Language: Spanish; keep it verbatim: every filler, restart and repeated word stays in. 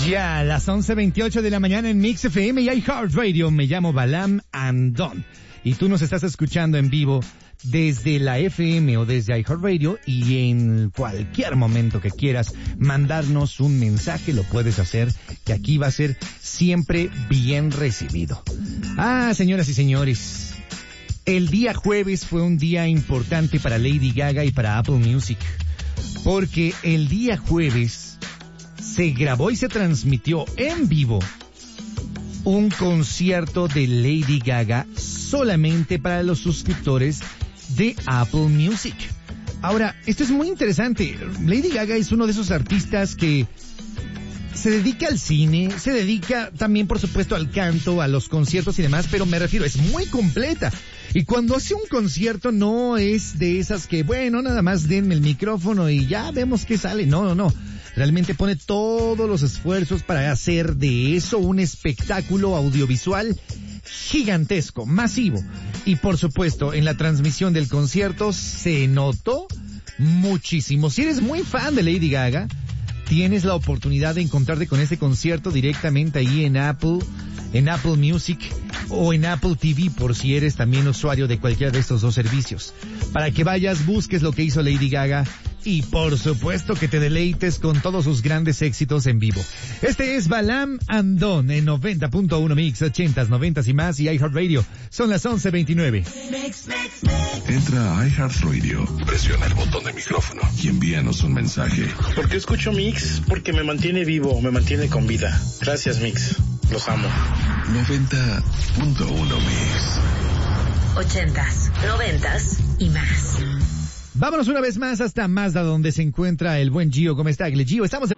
Ya, las once veintiocho de la mañana en Mix F M y iHeartRadio. Me llamo Balam Andón. Y tú nos estás escuchando en vivo desde la F M o desde iHeartRadio, y en cualquier momento que quieras mandarnos un mensaje lo puedes hacer, que aquí va a ser siempre bien recibido. Ah, señoras y señores, el día jueves fue un día importante para Lady Gaga y para Apple Music, porque el día jueves se grabó y se transmitió en vivo un concierto de Lady Gaga solamente para los suscriptores de Apple Music. Ahora, esto es muy interesante. Lady Gaga es uno de esos artistas que se dedica al cine, se dedica también, por supuesto, al canto, a los conciertos y demás, pero me refiero, es muy completa. Y cuando hace un concierto no es de esas que, bueno, nada más denme el micrófono y ya vemos qué sale. No, no, no. Realmente pone todos los esfuerzos para hacer de eso un espectáculo audiovisual gigantesco, masivo. Y por supuesto, en la transmisión del concierto se notó muchísimo. Si eres muy fan de Lady Gaga, tienes la oportunidad de encontrarte con ese concierto directamente ahí en Apple, en Apple Music o en Apple T V, por si eres también usuario de cualquiera de estos dos servicios. Para que vayas, busques lo que hizo Lady Gaga y por supuesto que te deleites con todos sus grandes éxitos en vivo. Este es Balam Andón en noventa punto uno Mix, ochentas, noventas y más, y iHeartRadio. Son las once veintinueve. Entra a iHeartRadio, presiona el botón de micrófono y envíanos un mensaje. ¿Por qué escucho Mix? Porque me mantiene vivo, me mantiene con vida. Gracias, Mix. Los amo. noventa punto uno Mix. Ochentas, noventas y más. Vámonos una vez más hasta Mazda, donde se encuentra el buen Gio. ¿Cómo está, Gio? Estamos en